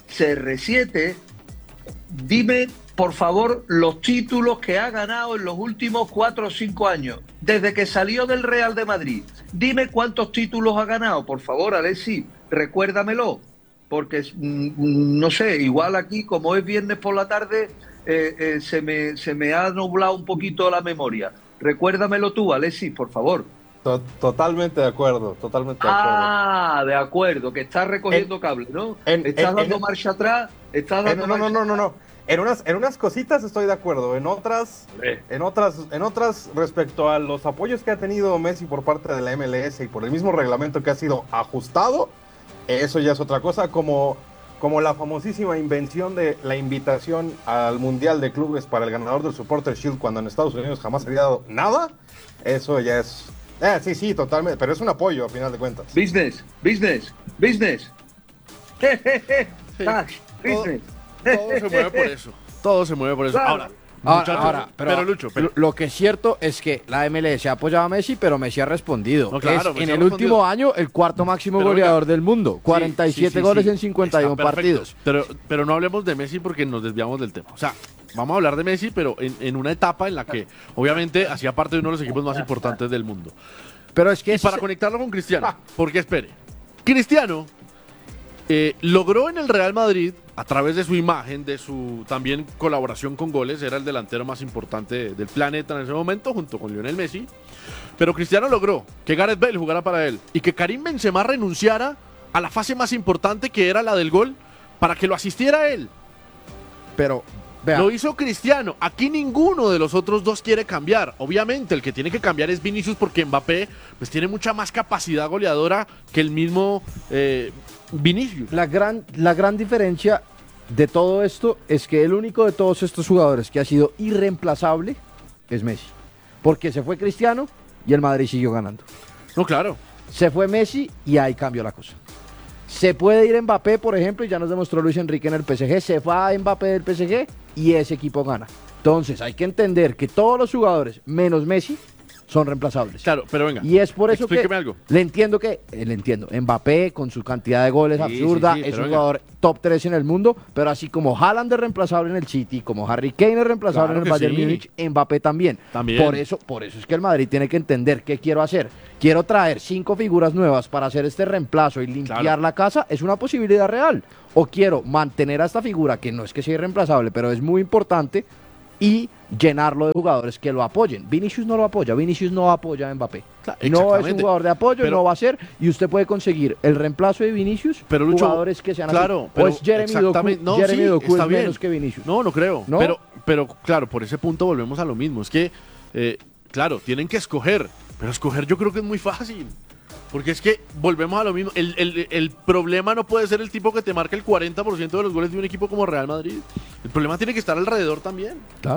dime por favor los títulos que ha ganado en los últimos 4 o 5 años, desde que salió del Real de Madrid. Dime cuántos títulos ha ganado, por favor, Alexis, recuérdamelo, porque no sé, igual aquí como es viernes por la tarde... se me ha nublado un poquito la memoria. Recuérdamelo tú, Alexis, por favor. Totalmente de acuerdo, totalmente de acuerdo. Ah, de acuerdo, que estás recogiendo cable, ¿no? ¿Estás dando marcha atrás? ¿Estás dando No. En unas cositas estoy de acuerdo, en otras respecto a los apoyos que ha tenido Messi por parte de la MLS y por el mismo reglamento que ha sido ajustado, eso ya es otra cosa, como la famosísima invención de la invitación al Mundial de Clubes para el ganador del Supporter Shield cuando en Estados Unidos jamás había dado nada. Eso ya es... sí, totalmente, pero es un apoyo a final de cuentas. Business. Cash, business. Todo se mueve por eso. Todo se mueve por eso. Ahora, pero Lucho, lo que es cierto es que la MLS ha apoyado a Messi, pero Messi ha respondido. No, claro, es en el último año el cuarto máximo goleador del mundo, 47 goles en 51 partidos. Pero no hablemos de Messi porque nos desviamos del tema. O sea, vamos a hablar de Messi, pero en una etapa en la que obviamente hacía parte de uno de los equipos más importantes del mundo. Pero es que para conectarlo con Cristiano, porque espere, Cristiano logró en el Real Madrid, a través de su imagen, de su también colaboración con goles, era el delantero más importante del planeta en ese momento, junto con Lionel Messi. Pero Cristiano logró que Gareth Bale jugara para él y que Karim Benzema renunciara a la fase más importante, que era la del gol, para que lo asistiera a él. Pero vea, lo hizo Cristiano. Aquí ninguno de los otros dos quiere cambiar. Obviamente el que tiene que cambiar es Vinicius, porque Mbappé pues tiene mucha más capacidad goleadora que el mismo Vinicius. La gran diferencia de todo esto es que el único de todos estos jugadores que ha sido irreemplazable es Messi, porque se fue Cristiano y el Madrid siguió ganando. No, claro. Se fue Messi y ahí cambió la cosa. Se puede ir Mbappé, por ejemplo, y ya nos demostró Luis Enrique en el PSG. Se va Mbappé del PSG y ese equipo gana. Entonces hay que entender que todos los jugadores, menos Messi, son reemplazables. Claro, pero venga. Y es por eso que algo. le entiendo. Mbappé, con su cantidad de goles absurda, es un jugador top 3 en el mundo, pero así como Haaland es reemplazable en el City, como Harry Kane es reemplazable en el Bayern Múnich, Mbappé también. Por eso es que el Madrid tiene que entender qué quiero hacer. Quiero traer 5 figuras nuevas para hacer este reemplazo y limpiar la casa, es una posibilidad real. O quiero mantener a esta figura, que no es que sea irreemplazable, pero es muy importante, y llenarlo de jugadores que lo apoyen. Vinicius no lo apoya, Vinicius no apoya a Mbappé. No es un jugador de apoyo, no va a ser, y usted puede conseguir el reemplazo de Vinicius, pero Lucho, jugadores que sean claro, así. O es Jeremy Doku es menos que Vinicius. No creo. ¿No? Pero claro, por ese punto volvemos a lo mismo. Es que, claro, tienen que escoger, pero escoger yo creo que es muy fácil. Porque es que volvemos a lo mismo. El problema no puede ser el tipo que te marca el 40% de los goles de un equipo como Real Madrid. El problema tiene que estar alrededor también.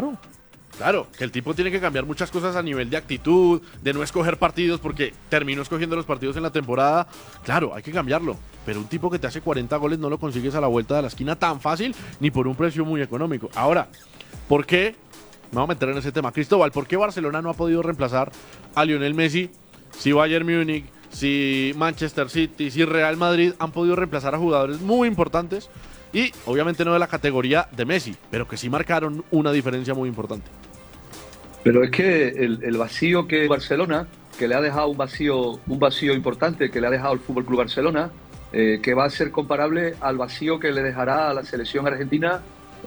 Claro, que el tipo tiene que cambiar muchas cosas a nivel de actitud, de no escoger partidos, porque terminó escogiendo los partidos en la temporada. Claro, hay que cambiarlo. Pero un tipo que te hace 40 goles no lo consigues a la vuelta de la esquina tan fácil, ni por un precio muy económico. Ahora, ¿por qué? Me voy a meter en ese tema. Cristóbal, ¿por qué Barcelona no ha podido reemplazar a Lionel Messi si Bayern Múnich, si Manchester City, si Real Madrid han podido reemplazar a jugadores muy importantes? Y obviamente no de la categoría de Messi, pero que sí marcaron una diferencia muy importante. Pero es que el vacío que Barcelona, que le ha dejado un vacío importante, que le ha dejado el FC Barcelona, que va a ser comparable al vacío que le dejará a la selección argentina,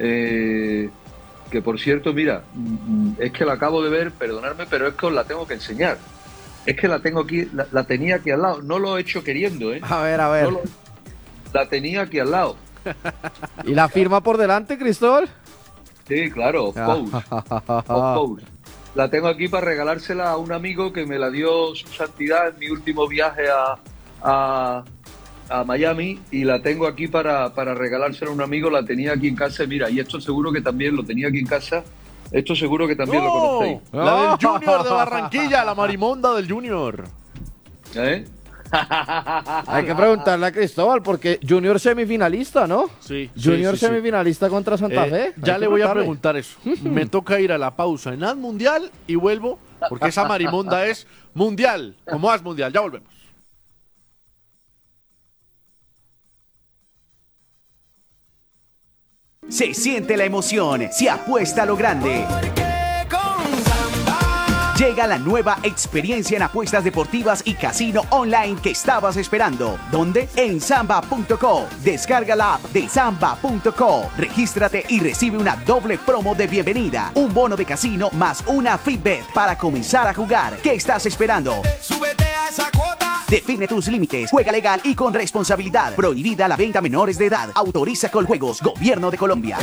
que por cierto, mira, es que la acabo de ver, perdonadme, pero es que os la tengo que enseñar. Es que la tengo aquí, la tenía aquí al lado. No lo he hecho queriendo, ¿eh? A ver. La tenía aquí al lado. ¿Y la firma por delante, Cristóbal? Sí, claro, of course. La tengo aquí para regalársela a un amigo que me la dio su santidad en mi último viaje a Miami, y la tengo aquí para regalársela a un amigo. La tenía aquí en casa, mira, y esto seguro que también lo tenía aquí en casa. Esto seguro que también lo conocéis. La del Junior de Barranquilla, la marimonda del Junior. Hay que preguntarle a Cristóbal, porque Junior semifinalista, ¿no? Sí. Junior semifinalista contra Santa Fe. Ya le voy a preguntar eso. Me toca ir a la pausa en As Mundial y vuelvo, porque esa marimonda es mundial, como As Mundial. Ya volvemos. Se siente la emoción, se apuesta a lo grande. Llega la nueva experiencia en apuestas deportivas y casino online que estabas esperando. ¿Dónde? En Samba.co. Descarga la app de Samba.co. Regístrate y recibe una doble promo de bienvenida. Un bono de casino más una Fitbet para comenzar a jugar. ¿Qué estás esperando? ¡Súbete a esa cuota! Define tus límites. Juega legal y con responsabilidad. Prohibida la venta a menores de edad. Autoriza Coljuegos. Gobierno de Colombia.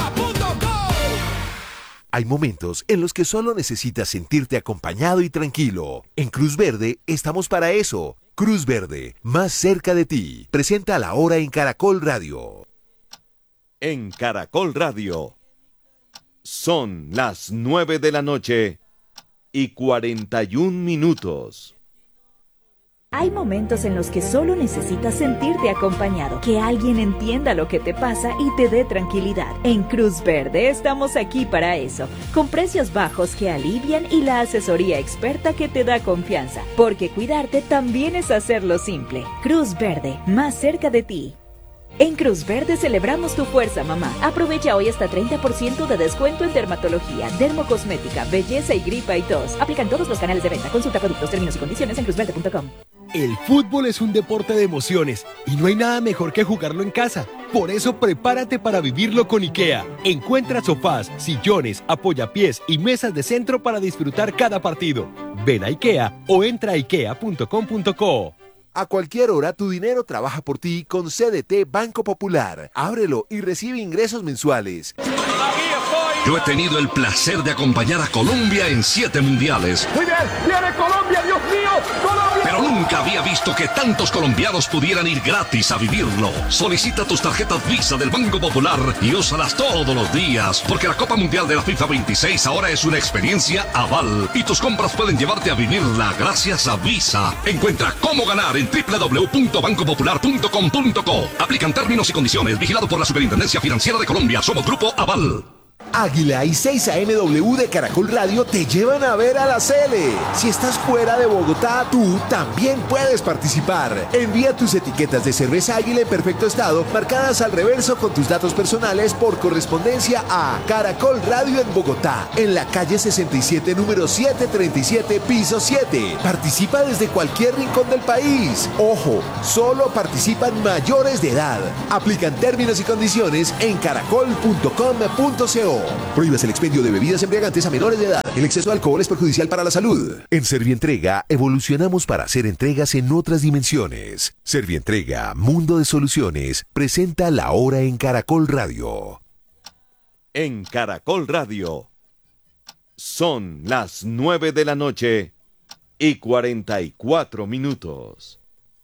Hay momentos en los que solo necesitas sentirte acompañado y tranquilo. En Cruz Verde estamos para eso. Cruz Verde, más cerca de ti. Presenta La Hora en Caracol Radio. En Caracol Radio son las 9 de la noche y 41 minutos. Hay momentos en los que solo necesitas sentirte acompañado, que alguien entienda lo que te pasa y te dé tranquilidad. En Cruz Verde estamos aquí para eso, con precios bajos que alivian y la asesoría experta que te da confianza, porque cuidarte también es hacerlo simple. Cruz Verde, más cerca de ti. En Cruz Verde celebramos tu fuerza, mamá. Aprovecha hoy hasta 30% de descuento en dermatología, dermocosmética, belleza y gripa y tos. Aplican todos los canales de venta. Consulta productos, términos y condiciones en cruzverde.com. El fútbol es un deporte de emociones y no hay nada mejor que jugarlo en casa. Por eso prepárate para vivirlo con IKEA. Encuentra sofás, sillones, apoyapiés y mesas de centro para disfrutar cada partido. Ven a IKEA o entra a ikea.com.co. A cualquier hora tu dinero trabaja por ti con CDT Banco Popular. Ábrelo y recibe ingresos mensuales. Yo he tenido el placer de acompañar a Colombia en 7 mundiales. Muy bien, viene Colombia, Dios mío, Colombia. Pero nunca había visto que tantos colombianos pudieran ir gratis a vivirlo. Solicita tus tarjetas Visa del Banco Popular y úsalas todos los días, porque la Copa Mundial de la FIFA 26 ahora es una experiencia aval y tus compras pueden llevarte a vivirla gracias a Visa. Encuentra cómo ganar en www.bancopopular.com.co. Aplican términos y condiciones. Vigilado por la Superintendencia Financiera de Colombia. Somos Grupo Aval. Águila y 6AMW de Caracol Radio te llevan a ver a la Sele. Si estás fuera de Bogotá, tú también puedes participar. Envía tus etiquetas de cerveza Águila en perfecto estado, marcadas al reverso con tus datos personales por correspondencia a Caracol Radio en Bogotá, en la calle 67, número 737, piso 7. Participa desde cualquier rincón del país. Ojo, solo participan mayores de edad. Aplican términos y condiciones en caracol.com.co. Prohíbas el expendio de bebidas embriagantes a menores de edad. El exceso de alcohol es perjudicial para la salud. En Servientrega evolucionamos para hacer entregas en otras dimensiones. Servientrega, Mundo de Soluciones, presenta La Hora en Caracol Radio. En Caracol Radio son las 9 de la noche y 44 minutos.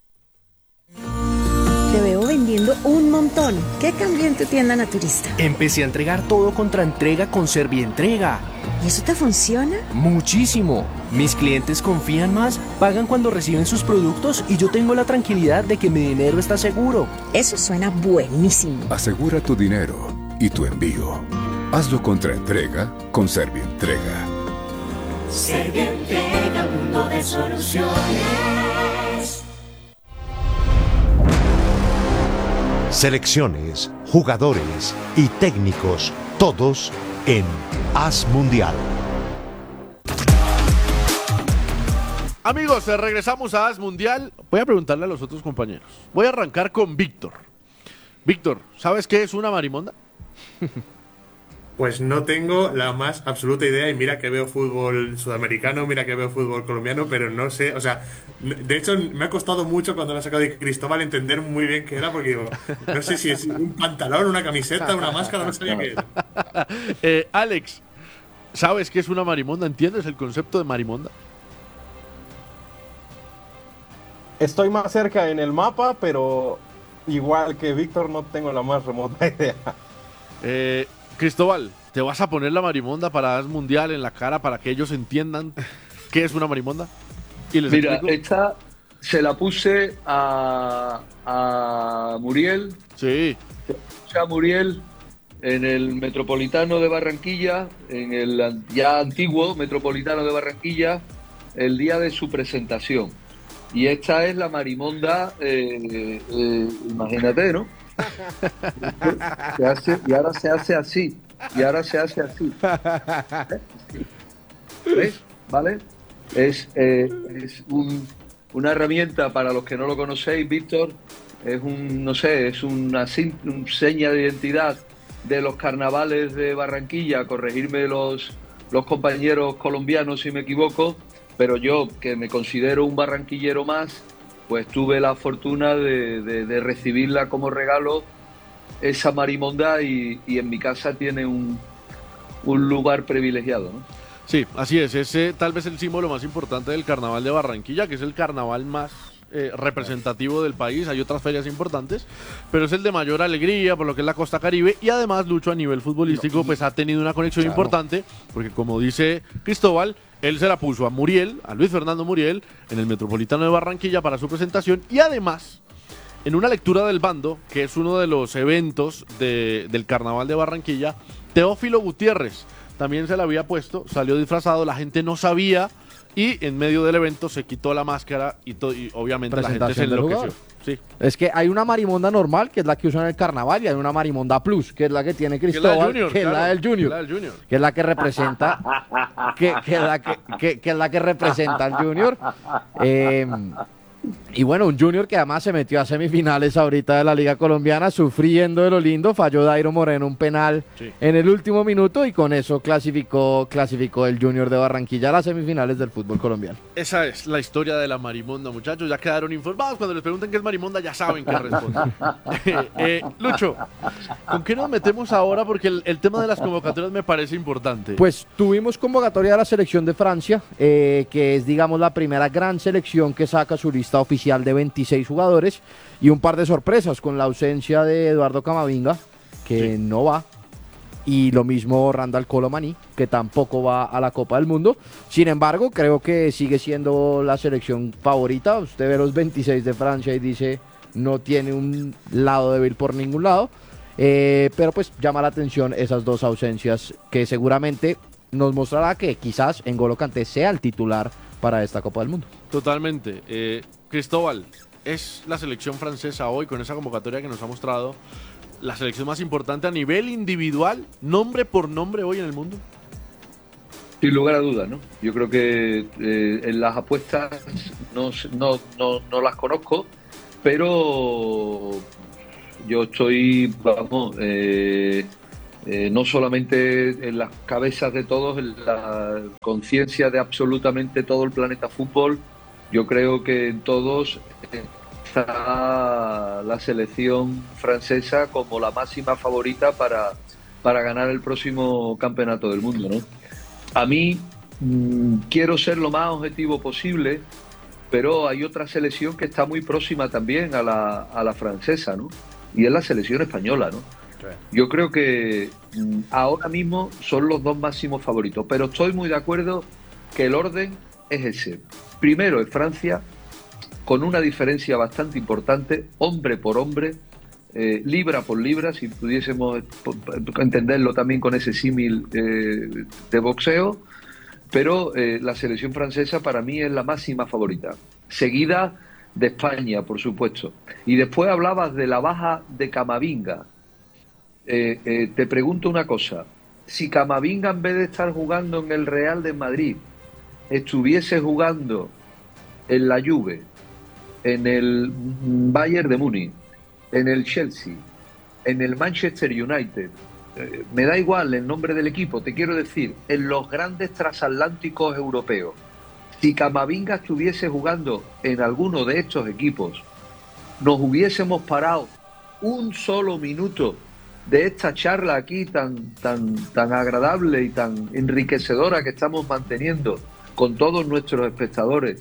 Te veo vendiendo un montón. ¿Qué cambió en tu tienda naturista? Empecé a entregar todo contra entrega con Servientrega. ¿Y eso te funciona? Muchísimo. Mis clientes confían más, pagan cuando reciben sus productos y yo tengo la tranquilidad de que mi dinero está seguro. Eso suena buenísimo. Asegura tu dinero y tu envío. Hazlo contra entrega con Servientrega. Servientrega, mundo de soluciones. Selecciones, jugadores y técnicos, todos en As Mundial. Amigos, regresamos a As Mundial. Voy a preguntarle a los otros compañeros. Voy a arrancar con Víctor. Víctor, ¿sabes qué es una marimonda? Pues no tengo la más absoluta idea, y mira que veo fútbol sudamericano, mira que veo fútbol colombiano, pero no sé, o sea, de hecho me ha costado mucho cuando lo ha sacado de Cristóbal entender muy bien qué era, porque digo, no sé si es un pantalón, una camiseta, una máscara, no sabía qué era. Alex, ¿sabes qué es una marimonda? ¿Entiendes el concepto de marimonda? Estoy más cerca en el mapa, pero igual que Víctor no tengo la más remota idea. Cristóbal, ¿te vas a poner la marimonda para As Mundial en la cara para que ellos entiendan qué es una marimonda? ¿Y les Mira, explico? esta se la puse a Muriel. Sí. Se la puse a Muriel en el Metropolitano de Barranquilla, en el ya antiguo Metropolitano de Barranquilla, el día de su presentación. Y esta es la marimonda, imagínate, ¿no? Y ahora se hace así. ¿Ves? ¿Vale? Es una herramienta, para los que no lo conocéis, Víctor, es una seña de identidad de los carnavales de Barranquilla. Corregirme los compañeros colombianos si me equivoco, pero yo, que me considero un barranquillero más, pues tuve la fortuna de recibirla como regalo, esa marimonda, y en mi casa tiene un lugar privilegiado, ¿no? Sí, así es. Ese tal vez el símbolo más importante del carnaval de Barranquilla, que es el carnaval más representativo del país. Hay otras ferias importantes, pero es el de mayor alegría por lo que es la costa Caribe, y además Lucho, a nivel futbolístico, pues ha tenido una conexión importante, porque como dice Cristóbal, él se la puso a Muriel, a Luis Fernando Muriel, en el Metropolitano de Barranquilla para su presentación, y además en una lectura del bando, que es uno de los eventos del carnaval de Barranquilla, Teófilo Gutiérrez también se la había puesto, salió disfrazado, la gente no sabía, y en medio del evento se quitó la máscara y obviamente la gente se enloqueció. Sí. Es que hay una marimonda normal, que es la que usan en el carnaval, y hay una marimonda plus, que es la que tiene Cristóbal, que es la del Junior, que es la que representa, que es la que representa al Junior. Y bueno, un Junior que además se metió a semifinales ahorita de la Liga Colombiana, sufriendo de lo lindo. Falló Dairo Moreno un penal en el último minuto, y con eso clasificó el Junior de Barranquilla a las semifinales del fútbol colombiano. Esa es la historia de la marimonda, muchachos. Ya quedaron informados. Cuando les pregunten qué es marimonda, ya saben qué responder. Lucho, ¿con qué nos metemos ahora? Porque el tema de las convocatorias me parece importante. Pues tuvimos convocatoria de la selección de Francia, que es, digamos, la primera gran selección que saca su lista oficial de 26 jugadores, y un par de sorpresas con la ausencia de Eduardo Camavinga, que no va, y lo mismo Randall Colomani, que tampoco va a la Copa del Mundo. Sin embargo, creo que sigue siendo la selección favorita. Usted ve los 26 de Francia y dice, no tiene un lado débil por ningún lado. Pero pues llama la atención esas dos ausencias que seguramente nos mostrará que quizás N'Golo Kanté sea el titular para esta Copa del Mundo. Totalmente. Cristóbal, ¿es la selección francesa hoy, con esa convocatoria que nos ha mostrado, la selección más importante a nivel individual, nombre por nombre hoy en el mundo? Sin lugar a dudas, ¿no? Yo creo que en las apuestas no las conozco, pero yo estoy, vamos, no solamente en las cabezas de todos, en la conciencia de absolutamente todo el planeta fútbol. Yo creo que en todos está la selección francesa como la máxima favorita para ganar el próximo campeonato del mundo, ¿no? A mí quiero ser lo más objetivo posible, pero hay otra selección que está muy próxima también a la francesa, ¿no? Y es la selección española, ¿no? Yo creo que ahora mismo son los dos máximos favoritos, pero estoy muy de acuerdo que el orden es ese. Primero es Francia, con una diferencia bastante importante, hombre por hombre, libra por libra, si pudiésemos entenderlo también con ese símil de boxeo, pero la selección francesa para mí es la máxima favorita, seguida de España, por supuesto. Y después hablabas de la baja de Camavinga. Te pregunto una cosa, si Camavinga, en vez de estar jugando en el Real de Madrid, estuviese jugando en la Juve, en el Bayern de Múnich, en el Chelsea, en el Manchester United, me da igual el nombre del equipo, te quiero decir, en los grandes transatlánticos europeos, si Camavinga estuviese jugando en alguno de estos equipos, nos hubiésemos parado un solo minuto de esta charla aquí tan agradable y tan enriquecedora que estamos manteniendo con todos nuestros espectadores.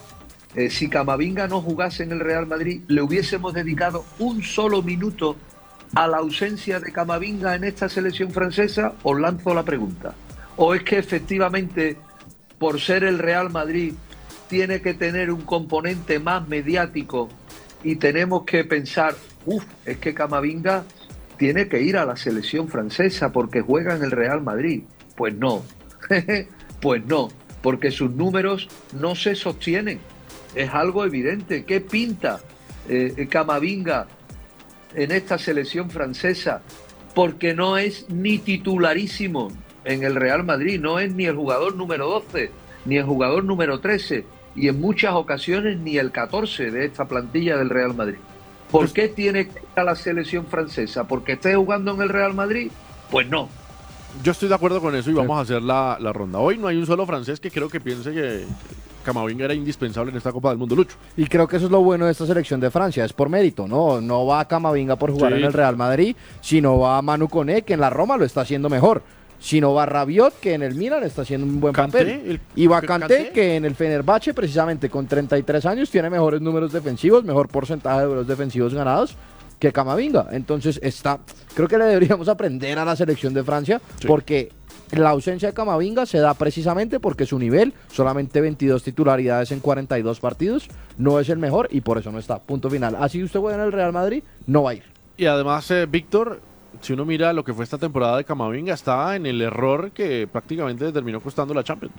Si Camavinga no jugase en el Real Madrid, ¿le hubiésemos dedicado un solo minuto a la ausencia de Camavinga en esta selección francesa? Os lanzo la pregunta. ¿O es que efectivamente, por ser el Real Madrid, tiene que tener un componente más mediático y tenemos que pensar, es que Camavinga tiene que ir a la selección francesa porque juega en el Real Madrid? Pues no, pues no, porque sus números no se sostienen. Es algo evidente. ¿Qué pinta Camavinga en esta selección francesa? Porque no es ni titularísimo en el Real Madrid, no es ni el jugador número 12, ni el jugador número 13, y en muchas ocasiones ni el 14 de esta plantilla del Real Madrid. ¿Por qué tiene que ir a la selección francesa? ¿Porque esté jugando en el Real Madrid? Pues no. Yo estoy de acuerdo con eso y vamos a hacer la ronda. Hoy no hay un solo francés que creo que piense que Camavinga era indispensable en esta Copa del Mundo, Lucho. Y creo que eso es lo bueno de esta selección de Francia, es por mérito, no va Camavinga por jugar en el Real Madrid, sino va Manu Koné, que en la Roma lo está haciendo mejor, sino va Rabiot, que en el Milan está haciendo un buen papel, y va Kanté, que en el Fenerbahce, precisamente con 33 años, tiene mejores números defensivos, mejor porcentaje de duelos defensivos ganados que Camavinga. Entonces creo que le deberíamos aprender a la selección de Francia, porque la ausencia de Camavinga se da precisamente porque su nivel, solamente 22 titularidades en 42 partidos, no es el mejor y por eso no está. Punto final. Así usted juega en el Real Madrid, no va a ir. Y además, Víctor, si uno mira lo que fue esta temporada de Camavinga, está en el error que prácticamente le terminó costando la Champions.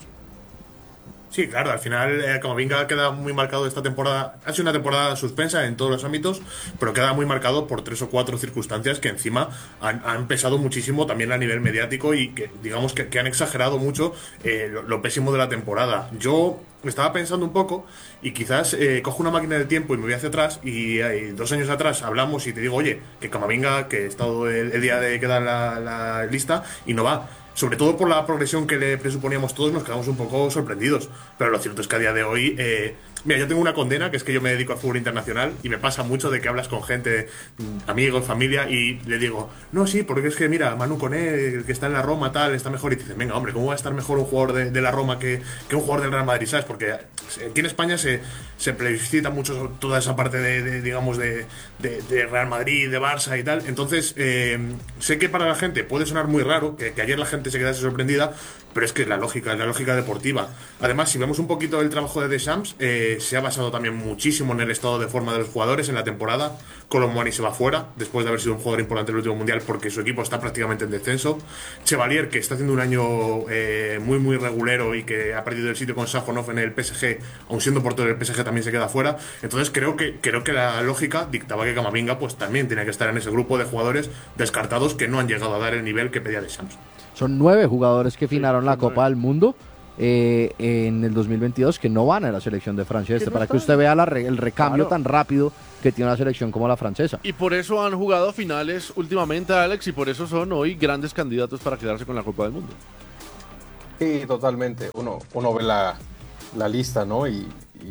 Sí, claro, al final Camavinga queda muy marcado esta temporada. Ha sido una temporada suspensa en todos los ámbitos, pero queda muy marcado por 3 o 4 circunstancias que encima han pesado muchísimo también a nivel mediático y que digamos que han exagerado mucho lo pésimo de la temporada. Yo estaba pensando un poco y quizás cojo una máquina del tiempo y me voy hacia atrás y 2 años atrás hablamos y te digo, oye, que Camavinga, que he estado el día de quedar la lista y no va. Sobre todo por la progresión que le presuponíamos todos, nos quedamos un poco sorprendidos. Pero lo cierto es que a día de hoy... mira, yo tengo una condena, que es que yo me dedico al fútbol internacional y me pasa mucho de que hablas con gente, amigos, familia, y le digo, no, sí, porque es que mira, Manu Koné, que está en la Roma, tal, está mejor. Y te dicen, venga, hombre, ¿cómo va a estar mejor un jugador de la Roma que un jugador del Real Madrid? ¿Sabes? Porque aquí en España se plebiscita mucho toda esa parte digamos, de Real Madrid, de Barça y tal. Entonces, sé que para la gente puede sonar muy raro, que ayer la gente gente se quedase sorprendida, pero es que es la lógica deportiva. Además, si vemos un poquito el trabajo de Deschamps, se ha basado también muchísimo en el estado de forma de los jugadores en la temporada. Colomboani se va fuera, después de haber sido un jugador importante en el último mundial, porque su equipo está prácticamente en descenso. Chevalier, que está haciendo un año muy regulero y que ha perdido el sitio con Safonov en el PSG, aun siendo portero del PSG también se queda fuera. Entonces creo que la lógica dictaba que Camavinga pues también tenía que estar en ese grupo de jugadores descartados que no han llegado a dar el nivel que pedía Deschamps. Son 9 jugadores que finaron la Copa del Mundo en el 2022 que no van a la selección de Francia para que usted vea el recambio tan rápido que tiene una selección como la francesa. Y por eso han jugado finales últimamente, Alex, y por eso son hoy grandes candidatos para quedarse con la Copa del Mundo. Sí, totalmente. Uno ve la lista, ¿no? Y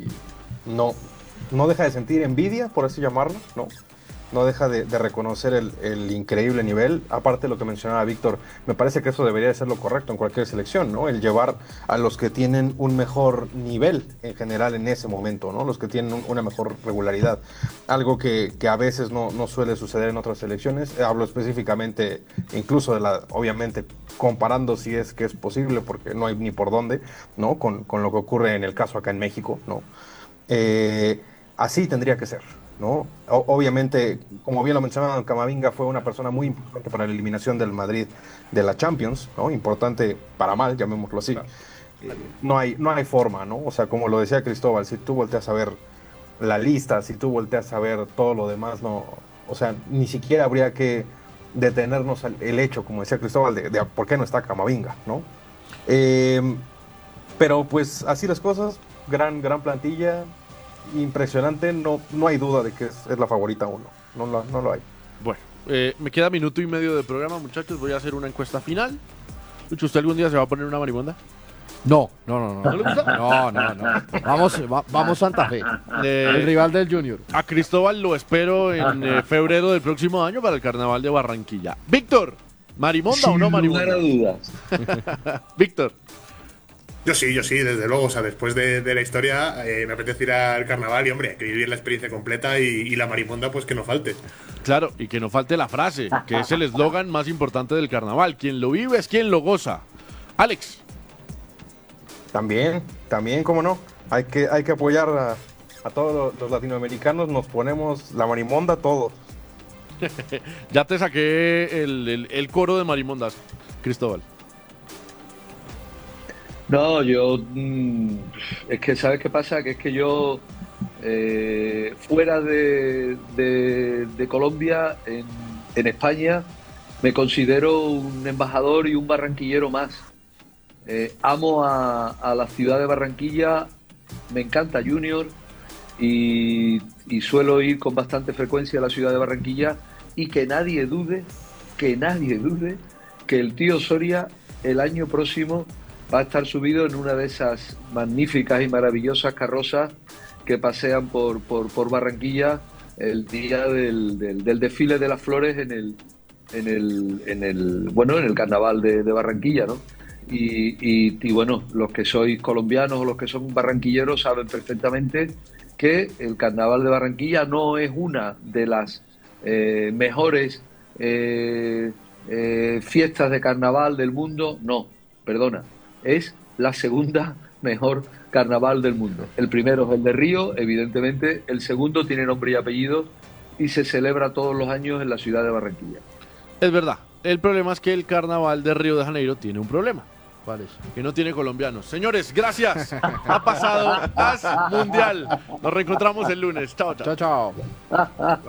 no deja de sentir envidia, por así llamarlo, ¿no? No deja de reconocer el increíble nivel. Aparte de lo que mencionaba Víctor, me parece que eso debería de ser lo correcto en cualquier selección, ¿no? El llevar a los que tienen un mejor nivel en general en ese momento, ¿no? Los que tienen una mejor regularidad. Algo que a veces no suele suceder en otras selecciones. Hablo específicamente, incluso obviamente, comparando si es que es posible, porque no hay ni por dónde, ¿no? Con lo que ocurre en el caso acá en México, ¿no? Así tendría que ser, ¿no? Obviamente, como bien lo mencionaban, Camavinga fue una persona muy importante para la eliminación del Madrid de la Champions, ¿no? Importante para mal, llamémoslo así. No hay forma, ¿no? O sea, como lo decía Cristóbal, si tú volteas a ver la lista, si tú volteas a ver todo lo demás, no, o sea, ni siquiera habría que detenernos el hecho, como decía Cristóbal, de por qué no está Camavinga, ¿no? Pero pues así las cosas, gran plantilla, impresionante, no hay duda de que es la favorita uno, no lo hay. Bueno, me queda minuto y medio de programa, muchachos, voy a hacer una encuesta final. Lucho, ¿usted algún día se va a poner una marimonda? No. ¿No le gusta? No. Vamos Santa Fe, el rival del Junior. A Cristóbal lo espero en febrero del próximo año para el Carnaval de Barranquilla. Víctor, ¿marimonda o no marimonda? Sin lugar a dudas. Víctor. Yo sí, desde luego. O sea, después de la historia me apetece ir al carnaval y, hombre, que vivir la experiencia completa y la marimonda, pues que no falte. Claro, y que no falte la frase, que es el eslogan más importante del carnaval. Quien lo vive es quien lo goza. Alex. También, cómo no. Hay que apoyar a todos los latinoamericanos. Nos ponemos la marimonda todos. Ya te saqué el coro de marimondas, Cristóbal. No, es que ¿sabes qué pasa? Que es que yo fuera de Colombia, en España, me considero un embajador y un barranquillero más. Amo a la ciudad de Barranquilla, me encanta Junior y suelo ir con bastante frecuencia a la ciudad de Barranquilla, y que nadie dude que el tío Soria el año próximo va a estar subido en una de esas magníficas y maravillosas carrozas que pasean por Barranquilla el día del desfile de las flores en el carnaval de Barranquilla, ¿no? Y bueno, los que sois colombianos o los que son barranquilleros saben perfectamente que el carnaval de Barranquilla no es una de las mejores fiestas de carnaval del mundo, no, perdona. Es la segunda mejor carnaval del mundo. El primero es el de Río, evidentemente. El segundo tiene nombre y apellido y se celebra todos los años en la ciudad de Barranquilla. Es verdad. El problema es que el carnaval de Río de Janeiro tiene un problema. ¿Cuál es? Que no tiene colombianos. Señores, gracias. Ha pasado As Mundial. Nos reencontramos el lunes. Chao. Chao.